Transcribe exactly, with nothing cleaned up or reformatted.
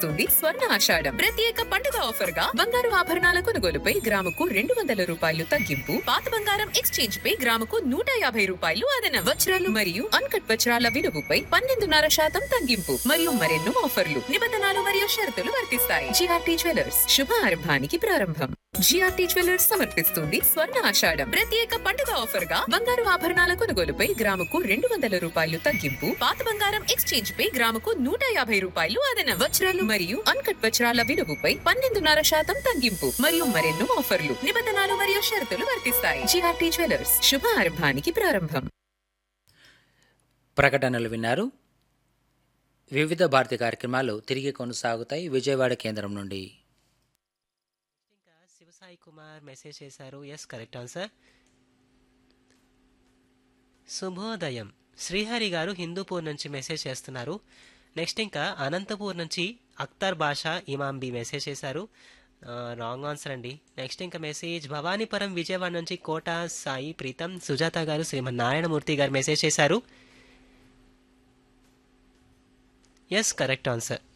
సమర్పిస్తుంది స్వర్ణ ఆషాఢం ప్రత్యేక పండుగ ఆఫర్ గా బంగారు ఆభరణాల కొనుగోలుపై గ్రాముకు రెండు వందల రూపాయలు తగ్గింపు, పాత బంగారం ఎక్స్చేంజ్ పై గ్రాముకు నూట యాభై రూపాయలు అదనం, వజ్రాలు మరియు అన్కట్ వజ్రాల విలువపై పన్నెండున్నర శాతం తగ్గింపు మరియు మరెన్నో ఆఫర్లు, నిబంధనలు మరియు షరతులు వర్తిస్తాయి. జిఆర్టీ జ్యువెలర్స్ శుభ ఆరంభానికి ప్రారంభం. జిఆర్టీ జ్యువెలర్స్ సమర్పిస్తుంది స్వర్ణ ఆషాఢం ప్రత్యేక పండుగ ఆఫర్ గా బంగారు ఆభరణాల కొనుగోలుపై గ్రాముకు రెండు వందల రూపాయలు తగ్గింపు, పాత బంగారం ఎక్స్చేంజ్ పై గ్రాముకు నూట యాభై రూపాయలు అదనం, వజ్రాలు మరియు అన్కట్ వజ్రాల విలువపై పన్నెండున్నర శాతం తగ్గింపు మరియు మరెన్నో ఆఫర్లు, నిబంధనలు మరియు షరతులు వర్తిస్తాయి. జిఆర్టీ జ్యువెలర్స్ శుభ ఆరంభానికి ప్రారంభం. ప్రకటనలు విన్నారు. వివిధ భారతి కార్యక్రమాలు తిరిగి కొనసాగుతాయి విజయవాడ కేంద్రం నుండి. ఇంకా శివసాయి కుమార్ మెసేజ్ చేశారు. Yes, correct answer. శుభోదయం శ్రీహరి గారు హిందూపూర్ నుంచి మెసేజ్ చేస్తున్నారు. నెక్స్ట్ ఇంకా అనంతపూర్ నుంచి అఖ్తర్ బాషా ఇమాంబి మెసేజ్ చేశారు. రాంగ్ ఆన్సర్ అండి. నెక్స్ట్ ఇంకా మెసేజ్ భవానీపురం విజయవాడ నుంచి కోట సాయి ప్రీతం సుజాత గారు శ్రీమన్ నారాయణమూర్తి గారు మెసేజ్ చేశారు. Yes, correct answer.